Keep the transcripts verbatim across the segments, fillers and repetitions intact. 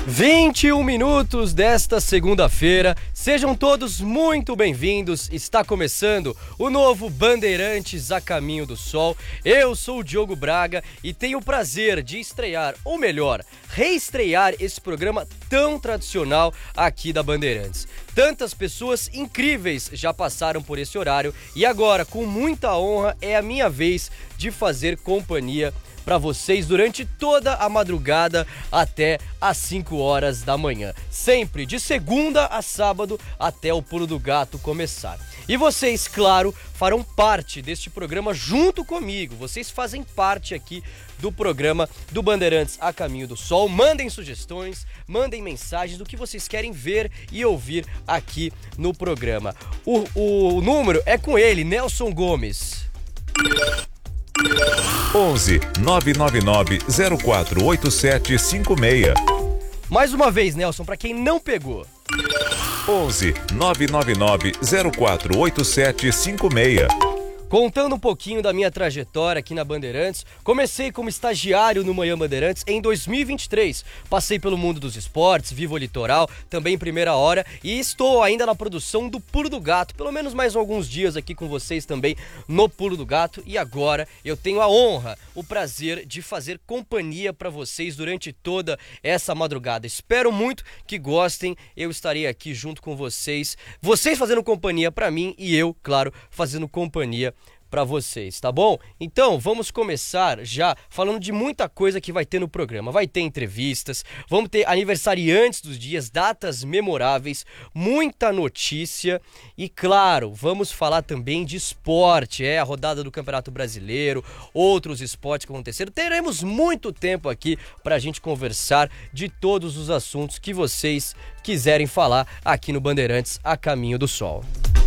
vinte e um minutos desta segunda-feira, sejam todos muito bem-vindos. Está começando o novo Bandeirantes a Caminho do Sol. Eu sou o Diogo Braga e tenho o prazer de estrear, ou melhor, reestrear esse programa tão tradicional aqui da Bandeirantes. Tantas pessoas incríveis já passaram por esse horário e agora, com muita honra, é a minha vez de fazer companhia para vocês durante toda a madrugada até às cinco horas da manhã. Sempre de segunda a sábado até o Pulo do Gato começar. E vocês, claro, farão parte deste programa junto comigo. Vocês fazem parte aqui do programa do Bandeirantes a Caminho do Sol. Mandem sugestões, mandem mensagens do que vocês querem ver e ouvir aqui no programa. O, o número é com ele, Nelson Gomes. onze nove nove nove zero quatro oito sete cinco seis. Mais uma vez, Nelson, para quem não pegou. onze nove nove nove zero quatro oito sete cinco seis. Contando um pouquinho da minha trajetória aqui na Bandeirantes, comecei como estagiário no Manhã Bandeirantes em dois mil e vinte e três. Passei pelo mundo dos esportes, Vivo Litoral, também em primeira hora, e estou ainda na produção do Pulo do Gato, pelo menos mais alguns dias aqui com vocês também no Pulo do Gato. E agora eu tenho a honra, o prazer de fazer companhia para vocês durante toda essa madrugada. Espero muito que gostem, eu estarei aqui junto com vocês, vocês fazendo companhia para mim e eu, claro, fazendo companhia para vocês, tá bom? Então, vamos começar já falando de muita coisa que vai ter no programa. Vai ter entrevistas, vamos ter aniversariantes dos dias, datas memoráveis, muita notícia e, claro, vamos falar também de esporte, é a rodada do Campeonato Brasileiro, outros esportes que aconteceram. Teremos muito tempo aqui pra gente conversar de todos os assuntos que vocês quiserem falar aqui no Bandeirantes a Caminho do Sol.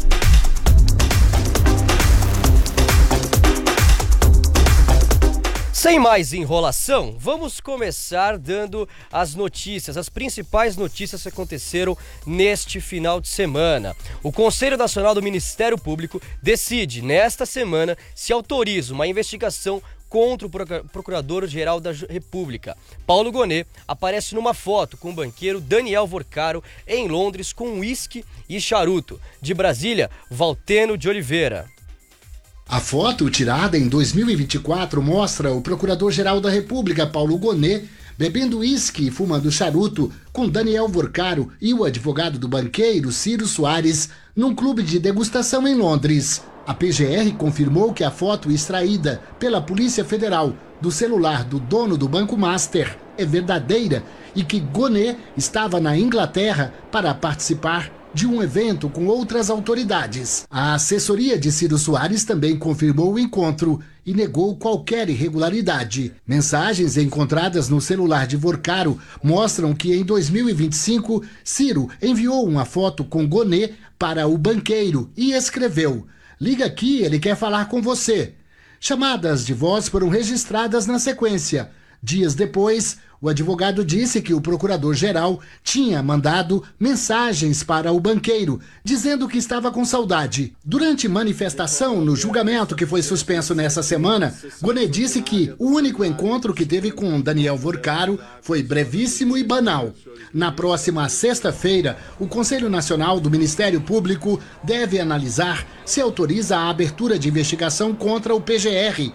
Sem mais enrolação, vamos começar dando as notícias, as principais notícias que aconteceram neste final de semana. O Conselho Nacional do Ministério Público decide, nesta semana, se autoriza uma investigação contra o Procurador-Geral da República. Paulo Gonet aparece numa foto com o banqueiro Daniel Vorcaro em Londres com uísque e charuto. De Brasília, Valteno de Oliveira. A foto, tirada em dois mil e vinte e quatro, mostra o Procurador-Geral da República, Paulo Gonet, bebendo uísque e fumando charuto com Daniel Vorcaro e o advogado do banqueiro, Ciro Soares, num clube de degustação em Londres. A P G R confirmou que a foto extraída pela Polícia Federal do celular do dono do Banco Master é verdadeira e que Gonet estava na Inglaterra para participar de um evento com outras autoridades. A assessoria de Ciro Soares também confirmou o encontro e negou qualquer irregularidade. Mensagens encontradas no celular de Vorcaro mostram que em dois mil e vinte e cinco, Ciro enviou uma foto com Gonet para o banqueiro e escreveu: "Liga aqui, ele quer falar com você." Chamadas de voz foram registradas na sequência. Dias depois, o advogado disse que o procurador-geral tinha mandado mensagens para o banqueiro, dizendo que estava com saudade. Durante manifestação no julgamento que foi suspenso nessa semana, Gonet disse que o único encontro que teve com Daniel Vorcaro foi brevíssimo e banal. Na próxima sexta-feira, o Conselho Nacional do Ministério Público deve analisar se autoriza a abertura de investigação contra o P G R.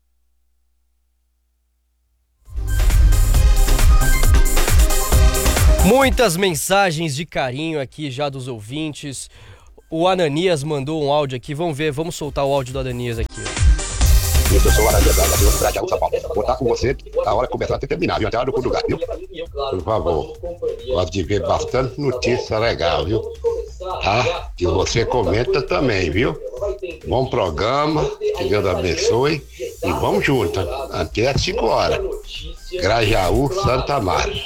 Muitas mensagens de carinho aqui já dos ouvintes. O Ananias mandou um áudio aqui. Vamos ver, vamos soltar o áudio do Ananias aqui. Eu sou o Ananias da Cidade de São Paulo. Vou estar com você a hora que começar até terminar, viu? Até a hora do Pulo do Gato, viu? Por favor. Gosto de ver bastante notícia legal, viu? Tá? E você comenta também, viu? Bom programa, que Deus abençoe. E vamos juntos, até às cinco horas. Grajaú, Santa Maria.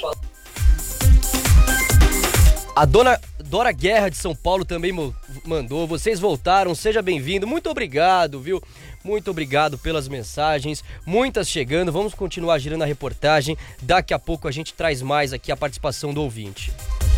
A dona Dora Guerra de São Paulo também mandou. Vocês voltaram, seja bem-vindo. Muito obrigado, viu? Muito obrigado pelas mensagens. Muitas chegando. Vamos continuar girando a reportagem. Daqui a pouco a gente traz mais aqui a participação do ouvinte.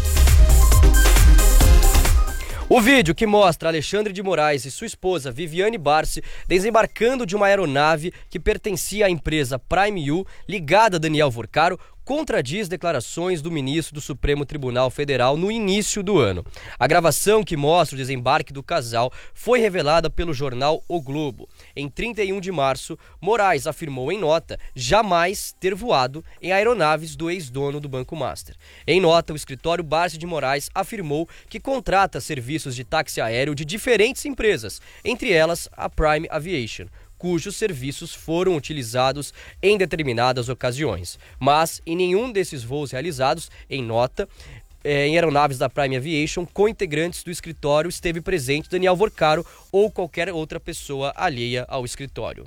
O vídeo que mostra Alexandre de Moraes e sua esposa Viviane Barsi desembarcando de uma aeronave que pertencia à empresa Prime U, ligada a Daniel Vorcaro, contradiz declarações do ministro do Supremo Tribunal Federal no início do ano. A gravação que mostra o desembarque do casal foi revelada pelo jornal O Globo. Em trinta e um de março, Moraes afirmou em nota jamais ter voado em aeronaves do ex-dono do Banco Master. Em nota, o escritório Barsi de Moraes afirmou que contrata serviços de táxi aéreo de diferentes empresas, entre elas a Prime Aviation, cujos serviços foram utilizados em determinadas ocasiões. Mas em nenhum desses voos realizados, em nota, eh, em aeronaves da Prime Aviation, com integrantes do escritório esteve presente Daniel Vorcaro ou qualquer outra pessoa alheia ao escritório.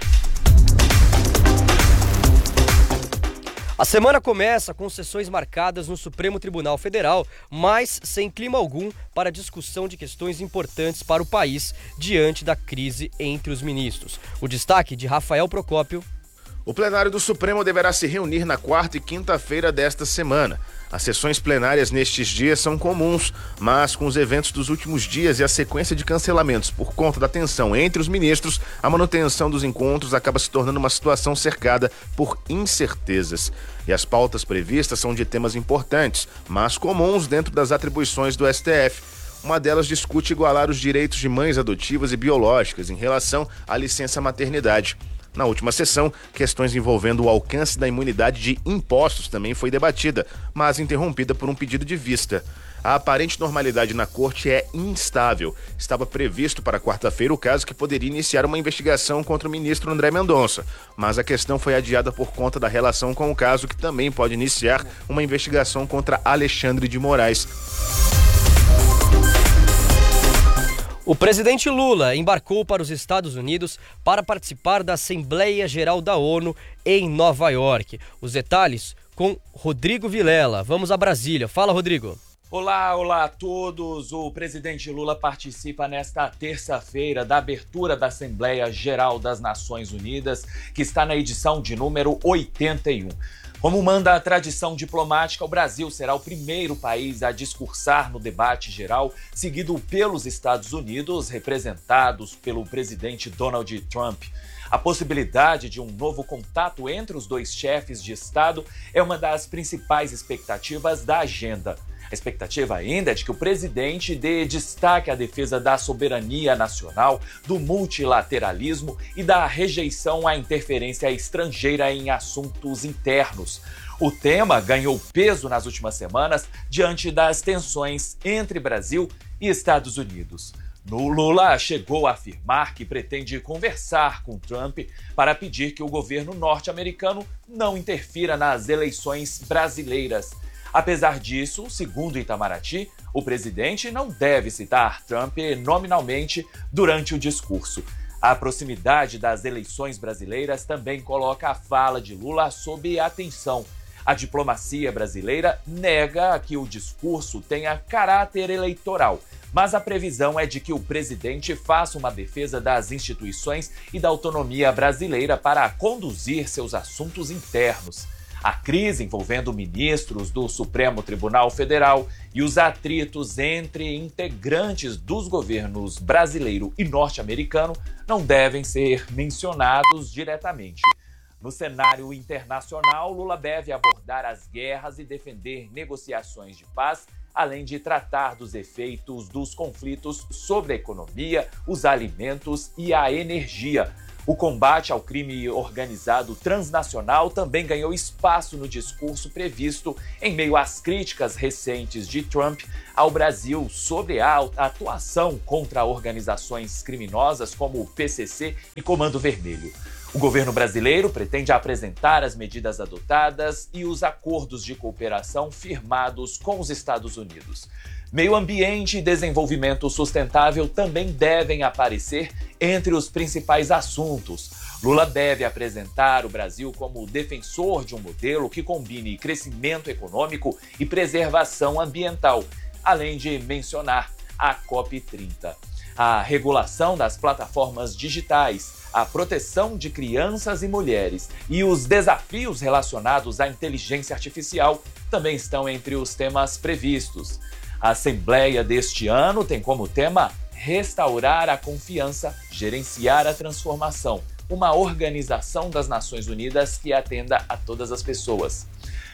A semana começa com sessões marcadas no Supremo Tribunal Federal, mas sem clima algum para discussão de questões importantes para o país diante da crise entre os ministros. O destaque de Rafael Procópio. O plenário do Supremo deverá se reunir na quarta e quinta-feira desta semana. As sessões plenárias nestes dias são comuns, mas com os eventos dos últimos dias e a sequência de cancelamentos por conta da tensão entre os ministros, a manutenção dos encontros acaba se tornando uma situação cercada por incertezas. E as pautas previstas são de temas importantes, mas comuns dentro das atribuições do S T F. Uma delas discute igualar os direitos de mães adotivas e biológicas em relação à licença maternidade. Na última sessão, questões envolvendo o alcance da imunidade de impostos também foi debatida, mas interrompida por um pedido de vista. A aparente normalidade na corte é instável. Estava previsto para quarta-feira o caso que poderia iniciar uma investigação contra o ministro André Mendonça, mas a questão foi adiada por conta da relação com o caso que também pode iniciar uma investigação contra Alexandre de Moraes. O presidente Lula embarcou para os Estados Unidos para participar da Assembleia Geral da ONU em Nova York. Os detalhes com Rodrigo Vilela. Vamos a Brasília. Fala, Rodrigo. Olá, olá a todos. O presidente Lula participa nesta terça-feira da abertura da Assembleia Geral das Nações Unidas, que está na edição de número oitenta e um. Como manda a tradição diplomática, o Brasil será o primeiro país a discursar no debate geral, seguido pelos Estados Unidos, representados pelo presidente Donald Trump. A possibilidade de um novo contato entre os dois chefes de Estado é uma das principais expectativas da agenda. A expectativa ainda é de que o presidente dê destaque à defesa da soberania nacional, do multilateralismo e da rejeição à interferência estrangeira em assuntos internos. O tema ganhou peso nas últimas semanas diante das tensões entre Brasil e Estados Unidos. No Lula chegou a afirmar que pretende conversar com Trump para pedir que o governo norte-americano não interfira nas eleições brasileiras. Apesar disso, segundo Itamaraty, o presidente não deve citar Trump nominalmente durante o discurso. A proximidade das eleições brasileiras também coloca a fala de Lula sob atenção. A diplomacia brasileira nega que o discurso tenha caráter eleitoral, mas a previsão é de que o presidente faça uma defesa das instituições e da autonomia brasileira para conduzir seus assuntos internos. A crise envolvendo ministros do Supremo Tribunal Federal e os atritos entre integrantes dos governos brasileiro e norte-americano não devem ser mencionados diretamente. No cenário internacional, Lula deve abordar as guerras e defender negociações de paz, além de tratar dos efeitos dos conflitos sobre a economia, os alimentos e a energia. O combate ao crime organizado transnacional também ganhou espaço no discurso previsto em meio às críticas recentes de Trump ao Brasil sobre a atuação contra organizações criminosas como o P C C e Comando Vermelho. O governo brasileiro pretende apresentar as medidas adotadas e os acordos de cooperação firmados com os Estados Unidos. Meio ambiente e desenvolvimento sustentável também devem aparecer entre os principais assuntos. Lula deve apresentar o Brasil como defensor de um modelo que combine crescimento econômico e preservação ambiental, além de mencionar a COP trinta. A regulação das plataformas digitais, a proteção de crianças e mulheres e os desafios relacionados à inteligência artificial também estão entre os temas previstos. A Assembleia deste ano tem como tema restaurar a confiança, gerenciar a transformação, uma organização das Nações Unidas que atenda a todas as pessoas.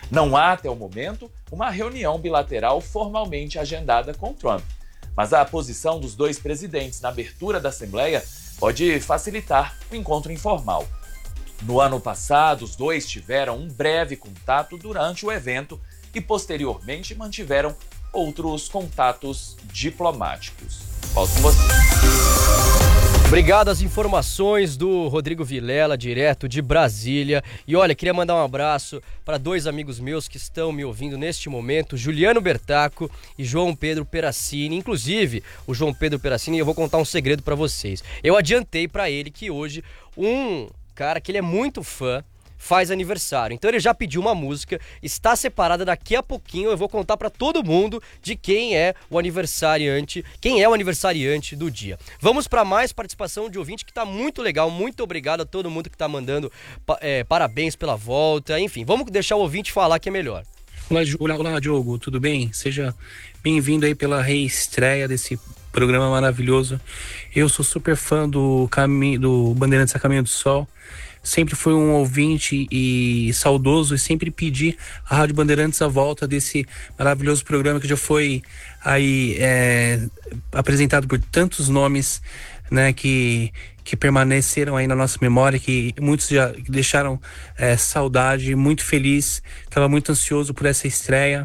Não há, até o momento, uma reunião bilateral formalmente agendada com Trump. Mas a posição dos dois presidentes na abertura da Assembleia pode facilitar o encontro informal. No ano passado, os dois tiveram um breve contato durante o evento e, posteriormente, mantiveram outros contatos diplomáticos. Volto com você. Obrigado às informações do Rodrigo Vilela, direto de Brasília. E olha, queria mandar um abraço para dois amigos meus que estão me ouvindo neste momento, Juliano Bertaco e João Pedro Peracini. Inclusive, o João Pedro Peracini, eu vou contar um segredo para vocês. Eu adiantei para ele que hoje um cara que ele é muito fã faz aniversário. Então ele já pediu uma música, está separada, daqui a pouquinho eu vou contar pra todo mundo de quem é o aniversariante, quem é o aniversariante do dia. Vamos para mais participação de ouvinte que tá muito legal. Muito obrigado a todo mundo que tá mandando é, parabéns pela volta. Enfim, vamos deixar o ouvinte falar que é melhor. Olá, olá, olá Diogo, tudo bem? Seja bem-vindo aí pela reestreia desse programa maravilhoso. Eu sou super fã do, cami- do Bandeirantes a Caminho do Sol. Sempre fui um ouvinte e saudoso e sempre pedi a Rádio Bandeirantes a volta desse maravilhoso programa que já foi aí é, apresentado por tantos nomes, né, que, que permaneceram aí na nossa memória, que muitos já deixaram é, saudade, muito feliz, estava muito ansioso por essa estreia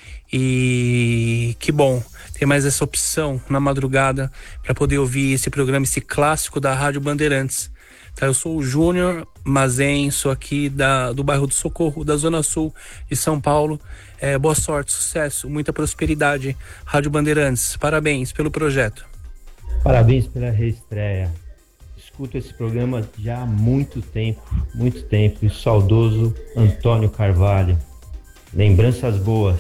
e que bom ter mais essa opção na madrugada para poder ouvir esse programa, esse clássico da Rádio Bandeirantes. Tá, eu sou o Júnior Mazen, sou aqui da, do bairro do Socorro, da Zona Sul de São Paulo. É, boa sorte, sucesso, muita prosperidade, Rádio Bandeirantes. Parabéns pelo projeto. Parabéns pela reestreia. Escuto esse programa já há muito tempo, muito tempo. E o saudoso Antônio Carvalho. Lembranças boas.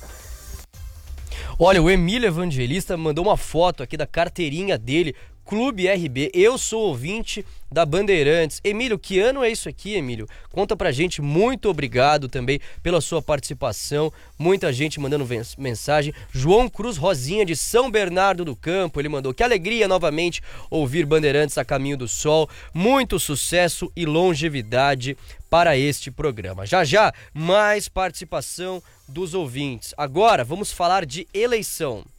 Olha, o Emílio Evangelista mandou uma foto aqui da carteirinha dele, Clube R B. Eu sou ouvinte da Bandeirantes. Emílio, que ano é isso aqui, Emílio? Conta pra gente. Muito obrigado também pela sua participação. Muita gente mandando mensagem. João Cruz Rosinha, de São Bernardo do Campo, ele mandou: que alegria novamente ouvir Bandeirantes a Caminho do Sol. Muito sucesso e longevidade para este programa. Já já, mais participação dos ouvintes. Agora, vamos falar de eleição.